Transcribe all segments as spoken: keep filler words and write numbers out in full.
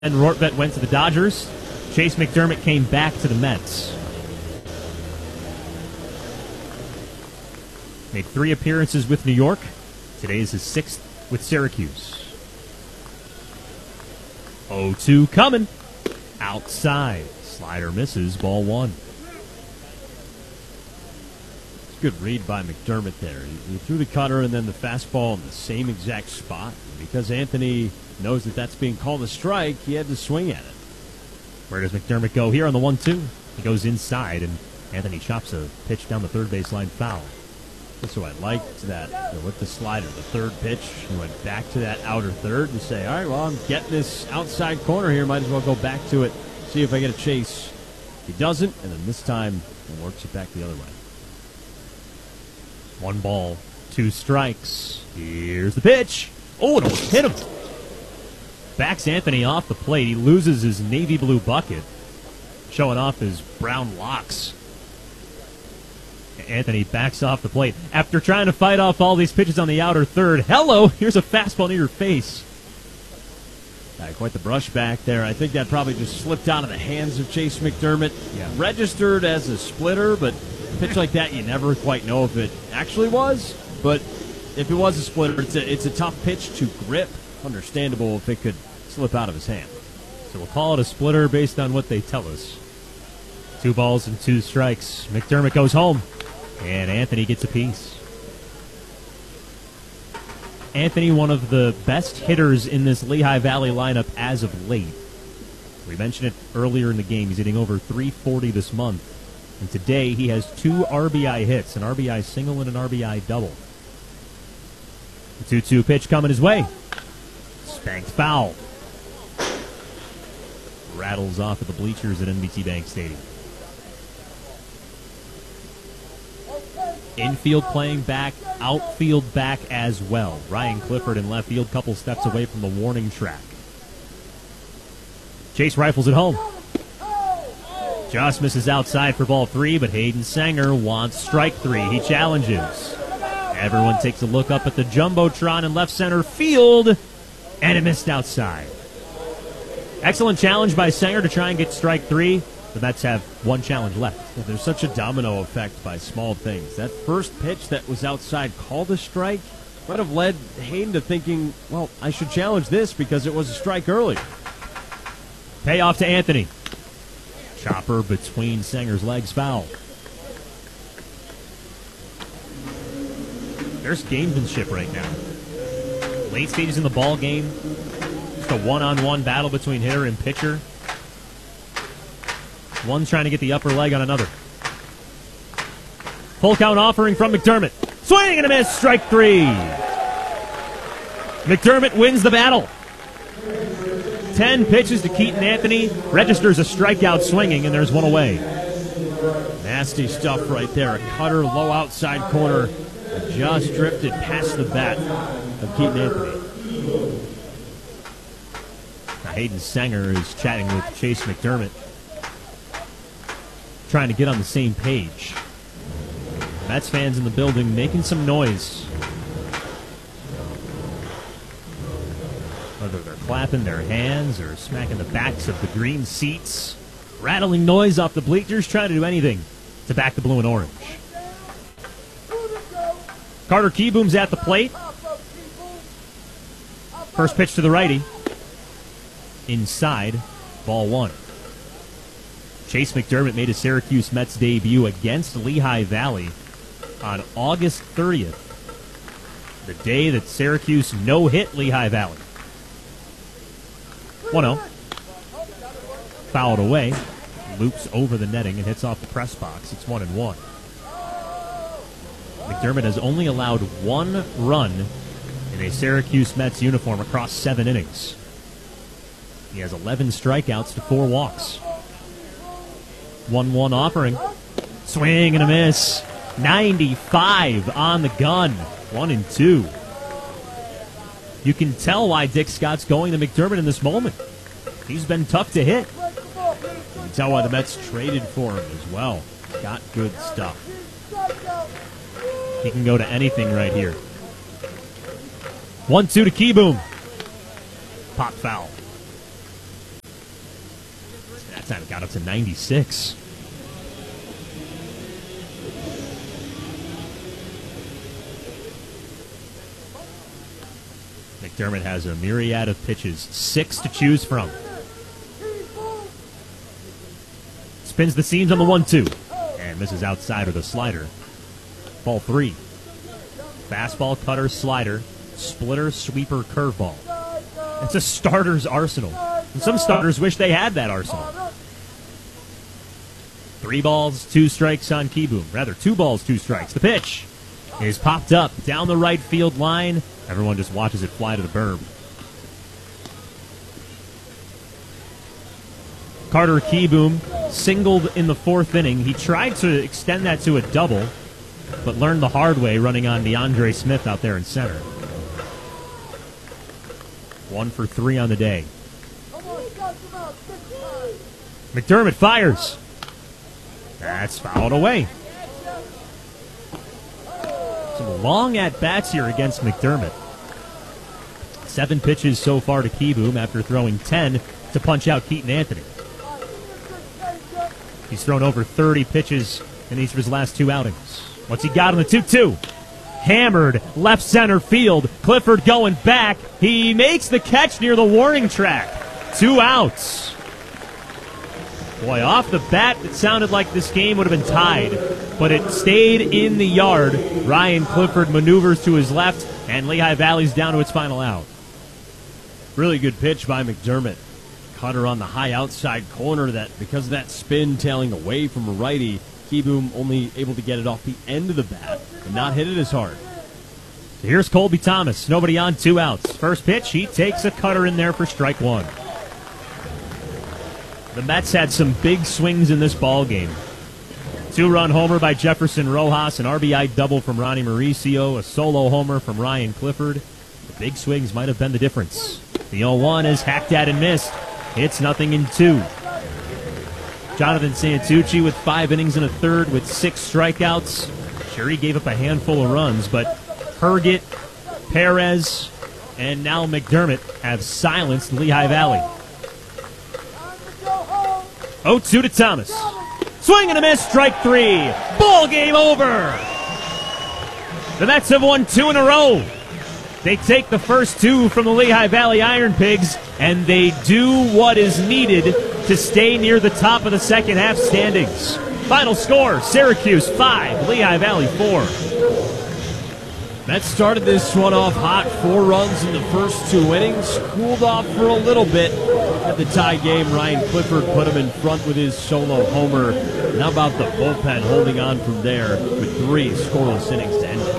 And Rortvedt went to the Dodgers. Chase McDermott came back to the Mets. Made three appearances with New York. Today is his sixth with Syracuse. oh two coming. Outside. Slider misses. Ball one. It's a good read by McDermott there. He, he threw the cutter and then the fastball in the same exact spot. Because Anthony knows that that's being called a strike, he had to swing at it. Where does McDermott go here on the one two? He goes inside, and Anthony chops a pitch down the third baseline foul. So I liked that you know, with the slider, the third pitch, he went back to that outer third to say, all right, well, I'm getting this outside corner here. Might as well go back to it, see if I get a chase. He doesn't, and then this time he works it back the other way. One ball, two strikes. Here's the pitch. Oh, it almost hit him. Backs Anthony off the plate. He loses his navy blue bucket, showing off his brown locks. Anthony backs off the plate. After trying to fight off all these pitches on the outer third, hello, here's a fastball near your face. Uh, quite the brush back there. I think that probably just slipped out of the hands of Chase McDermott. Yeah. Registered as a splitter, but a pitch like that, you never quite know if it actually was. But if it was a splitter, it's a, it's a tough pitch to grip. Understandable if it could slip out of his hand. So we'll call it a splitter based on what they tell us. Two balls and two strikes. McDermott goes home, and Anthony gets a piece. Anthony, one of the best hitters in this Lehigh Valley lineup as of late. We mentioned it earlier in the game. He's hitting over three forty this month. And today he has two R B I hits, an R B I single and an R B I double. The two two pitch coming his way. Spanked foul. Rattles off at the bleachers at N B T Bank Stadium. Infield playing back, outfield back as well. Ryan Clifford in left field, couple steps away from the warning track. Chase rifles it home. Just misses outside for ball three, but Hayden Sanger wants strike three. He challenges. Everyone takes a look up at the Jumbotron in left center field, and it missed outside. Excellent challenge by Sanger to try and get strike three. The Mets have one challenge left. Well, there's such a domino effect by small things. That first pitch that was outside called a strike might have led Hayden to thinking, well, I should challenge this because it was a strike early. Payoff to Anthony. Chopper between Sanger's legs, foul. There's gamesmanship right now. Late stages in the ball game. Just a one-on-one battle between hitter and pitcher. One's trying to get the upper leg on another. Full count offering from McDermott. Swing and a miss, strike three. McDermott wins the battle. Ten pitches to Keaton Anthony. Registers a strikeout swinging, and there's one away. Nasty stuff right there. A cutter, low outside corner. Just drifted past the bat of Keaton Anthony. Now Hayden Sanger is chatting with Chase McDermott, trying to get on the same page. Mets fans in the building making some noise. Whether they're clapping their hands or smacking the backs of the green seats, rattling noise off the bleachers, trying to do anything to back the blue and orange. Carter Kieboom's at the plate. First pitch to the righty. Inside, ball one. Chase McDermott made his Syracuse Mets debut against Lehigh Valley on August thirtieth, the day that Syracuse no-hit Lehigh Valley. one oh. Fouled away. Loops over the netting and hits off the press box. It's one and one. McDermott has only allowed one run in a Syracuse Mets uniform across seven innings. He has eleven strikeouts to four walks. one one offering. Swing and a miss. ninety-five on the gun. One and two. You can tell why Dick Scott's going to McDermott in this moment. He's been tough to hit. You can tell why the Mets traded for him as well. Got good stuff. He can go to anything right here. one two to Kieboom. Pop foul. That time it got up to ninety-six. McDermott has a myriad of pitches, six to choose from. Spins the seams on the one two and misses outside with a slider. Ball three. Fastball, cutter, slider, splitter, sweeper, curveball. It's a starter's arsenal. And some starters wish they had that arsenal. Three balls, two strikes on Kieboom. Rather, two balls, two strikes. The pitch is popped up down the right field line. Everyone just watches it fly to the berm. Carter Kieboom singled in the fourth inning. He tried to extend that to a double, but learned the hard way running on DeAndre Smith out there in center. One for three on the day. McDermott fires. That's fouled away. Some long at-bats here against McDermott. Seven pitches so far to Kieboom after throwing ten to punch out Keaton Anthony. He's thrown over thirty pitches in each of his last two outings. What's he got on the two two? Hammered left center field. Clifford going back. He makes the catch near the warning track. Two outs. Boy, off the bat, it sounded like this game would have been tied, but it stayed in the yard. Ryan Clifford maneuvers to his left, and Lehigh Valley's down to its final out. Really good pitch by McDermott. Cutter on the high outside corner. That because of that spin tailing away from a righty, Kieboom only able to get it off the end of the bat and not hit it as hard. So here's Colby Thomas. Nobody on, two outs. First pitch, he takes a cutter in there for strike one. The Mets had some big swings in this ball game. Two-run homer by Jefferson Rojas, an R B I double from Ronnie Mauricio, a solo homer from Ryan Clifford. The big swings might have been the difference. The oh one is hacked at and missed. It's nothing in two. Jonathan Santucci with five innings and a third with six strikeouts. Sure, he gave up a handful of runs, but Herget, Perez, and now McDermott have silenced Lehigh Valley. oh two to Thomas. Swing and a miss, strike three. Ball game over. The Mets have won two in a row. They take the first two from the Lehigh Valley Iron Pigs, and they do what is needed to stay near the top of the second half standings. Final score, Syracuse five, Lehigh Valley four. Mets started this one off hot, four runs in the first two innings, cooled off for a little bit. At the tie game, Ryan Clifford put him in front with his solo homer. And how about the bullpen holding on from there with three scoreless innings to end it?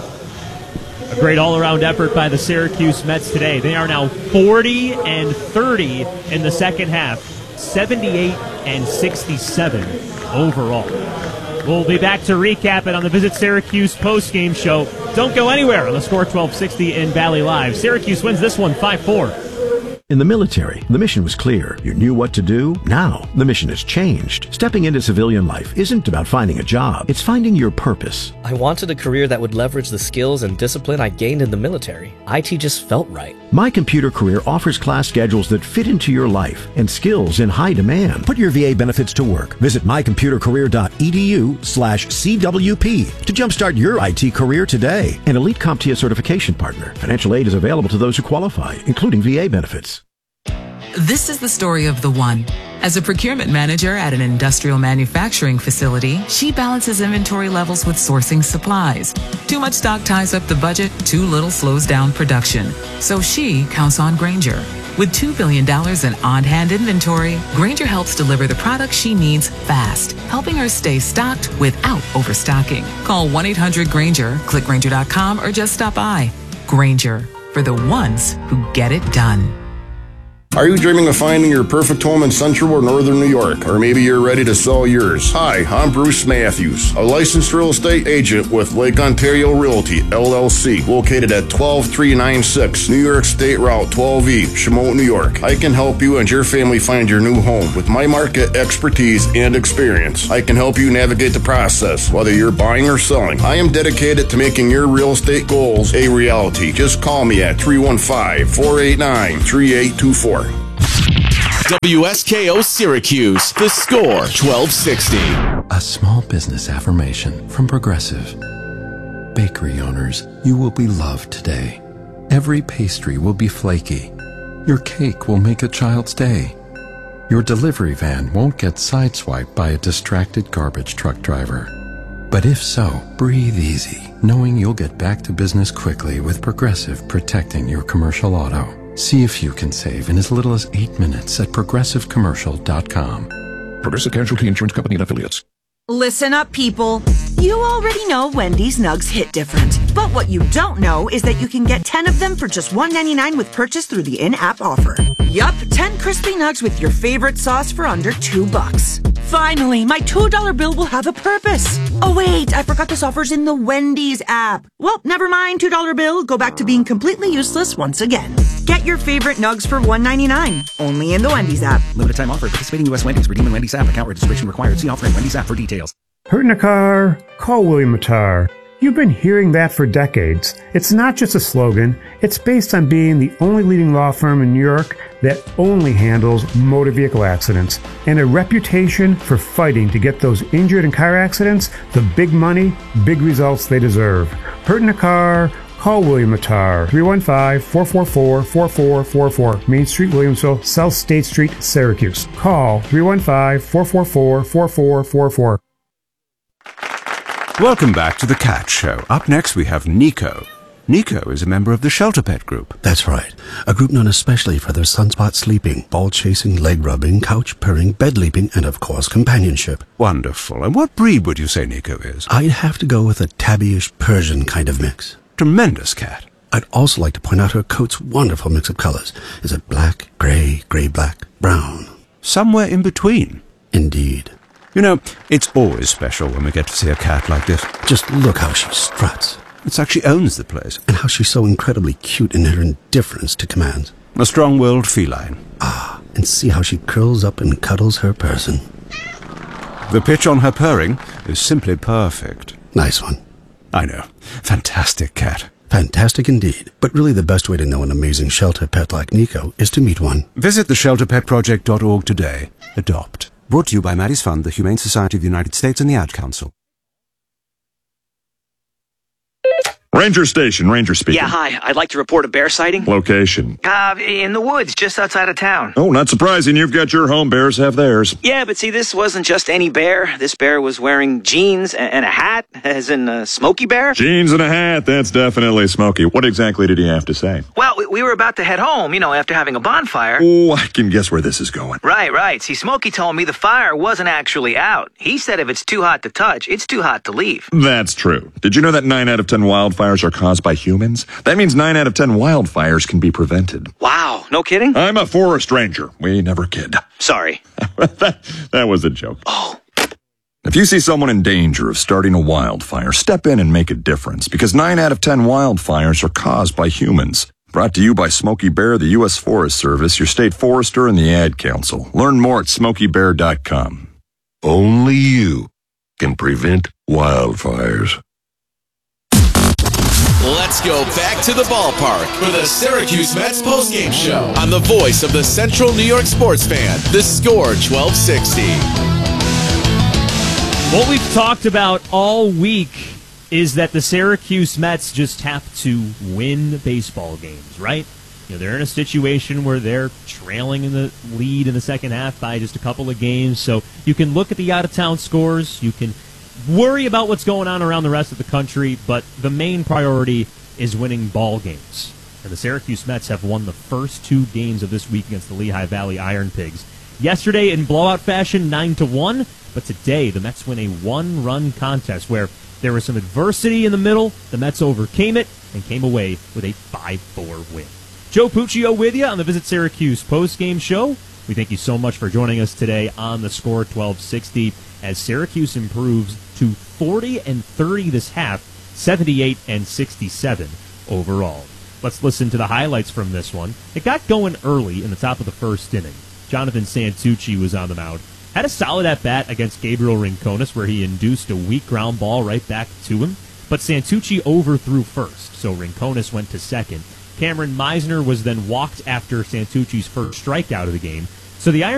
A great all-around effort by the Syracuse Mets today. They are now forty and thirty in the second half, seventy-eight and sixty-seven overall. We'll be back to recap it on the Visit Syracuse postgame show. Don't go anywhere on the Score twelve sixty in Valley Live. Syracuse wins this one five four. In the military, the mission was clear. You knew what to do. Now, the mission has changed. Stepping into civilian life isn't about finding a job. It's finding your purpose. I wanted a career that would leverage the skills and discipline I gained in the military. I T just felt right. My Computer Career offers class schedules that fit into your life and skills in high demand. Put your V A benefits to work. Visit mycomputercareer.edu slash CWP to jumpstart your I T career today. An Elite CompTIA certification partner. Financial aid is available to those who qualify, including V A benefits. This is the story of the one. As a procurement manager at an industrial manufacturing facility, she balances inventory levels with sourcing supplies. Too much stock ties up the budget, too little slows down production. So she counts on Grainger. With two billion dollars in on-hand inventory, Grainger helps deliver the products she needs fast, helping her stay stocked without overstocking. Call one eight hundred Grainger, click Grainger dot com, or just stop by. Grainger, for the ones who get it done. Are you dreaming of finding your perfect home in Central or Northern New York? Or maybe you're ready to sell yours? Hi, I'm Bruce Matthews, a licensed real estate agent with Lake Ontario Realty, L L C, located at twelve three ninety-six New York State Route twelve E, Shamote, New York. I can help you and your family find your new home with my market expertise and experience. I can help you navigate the process, whether you're buying or selling. I am dedicated to making your real estate goals a reality. Just call me at three one five, four eight nine, three eight two four. W S K O Syracuse, The Score, twelve sixty. A small business affirmation from Progressive. Bakery owners, you will be loved today. Every pastry will be flaky. Your cake will make a child's day. Your delivery van won't get sideswiped by a distracted garbage truck driver. But if so, breathe easy, knowing you'll get back to business quickly with Progressive protecting your commercial auto. See if you can save in as little as eight minutes at progressive commercial dot com. Progressive Casualty Insurance Company and Affiliates. Listen up, people. You already know Wendy's nugs hit different. But what you don't know is that you can get ten of them for just one ninety-nine with purchase through the in-app offer. Yup, ten crispy nugs with your favorite sauce for under two bucks. Finally, my two dollar bill will have a purpose. Oh wait, I forgot this offer's in the Wendy's app. Well, never mind, two dollar bill. Go back to being completely useless once again. Get your favorite nugs for one ninety-nine. Only in the Wendy's app. Limited time offer. Participating U S Wendy's. Redeem in Wendy's app. Account registration required. See offer in Wendy's app for details. Hurt in a car? Call William Mattar. You've been hearing that for decades. It's not just a slogan. It's based on being the only leading law firm in New York that only handles motor vehicle accidents, and a reputation for fighting to get those injured in car accidents the big money, big results they deserve. Hurt in a car? Call William Mattar, three one five, four four four, four four four four, Main Street, Williamsville, South State Street, Syracuse. Call three one five, four four four, four four four four. Welcome back to The Cat Show. Up next we have Nico. Nico is a member of the Shelter Pet Group. That's right. A group known especially for their sunspot sleeping, ball chasing, leg rubbing, couch purring, bed leaping, and of course companionship. Wonderful. And what breed would you say Nico is? I'd have to go with a tabbyish Persian kind of mix. Tremendous cat. I'd also like to point out her coat's wonderful mix of colors. Is it black, gray, gray-black, brown? Somewhere in between. Indeed. You know, it's always special when we get to see a cat like this. Just look how she struts. It's like she owns the place. And how she's so incredibly cute in her indifference to commands. A strong-willed feline. Ah, and see how she curls up and cuddles her person. The pitch on her purring is simply perfect. Nice one. I know. Fantastic cat. Fantastic indeed. But really the best way to know an amazing shelter pet like Nico is to meet one. Visit the shelter pet project dot org today. Adopt. Brought to you by Maddie's Fund, the Humane Society of the United States, and the Ad Council. Ranger Station, Ranger speaking. Yeah, hi. I'd like to report a bear sighting. Location? Uh, in the woods, just outside of town. Oh, not surprising. You've got your home. Bears have theirs. Yeah, but see, this wasn't just any bear. This bear was wearing jeans and a hat, as in a Smokey Bear. Jeans and a hat. That's definitely Smokey. What exactly did he have to say? Well, we, we were about to head home, you know, after having a bonfire. Oh, I can guess where this is going. Right, right. See, Smokey told me the fire wasn't actually out. He said if it's too hot to touch, it's too hot to leave. That's true. Did you know that nine out of ten wildfires are caused by humans? That means nine out of ten wildfires can be prevented. Wow, no kidding? I'm a forest ranger. We never kid. Sorry. that, that was a joke. Oh. If you see someone in danger of starting a wildfire, step in and make a difference, because nine out of ten wildfires are caused by humans. Brought to you by Smokey Bear, the U S Forest Service, your state forester, and the Ad Council. Learn more at smokey bear dot com. Only you can prevent wildfires. Let's go back to the ballpark for the Syracuse Mets postgame show on the voice of the Central New York sports fan, The Score twelve sixty. What we've talked about all week is that the Syracuse Mets just have to win baseball games, right? You know, they're in a situation where they're trailing in the lead in the second half by just a couple of games, so you can look at the out-of-town scores, you can worry about what's going on around the rest of the country, but the main priority is winning ball games. And the Syracuse Mets have won the first two games of this week against the Lehigh Valley Iron Pigs. Yesterday in blowout fashion, nine to one, but today the Mets win a one-run contest where there was some adversity in the middle, the Mets overcame it, and came away with a five four win. Joe Puccio with you on the Visit Syracuse postgame show. We thank you so much for joining us today on the Score twelve sixty as Syracuse improves to forty and thirty this half, seventy-eight and sixty-seven overall. Let's listen to the highlights from this one. It got going early in the top of the first inning. Jonathan Santucci was on the mound. Had a solid at-bat against Gabriel Rincones where he induced a weak ground ball right back to him, but Santucci overthrew first, so Rincones went to second. Cameron Meisner was then walked after Santucci's first strikeout of the game. So the Iron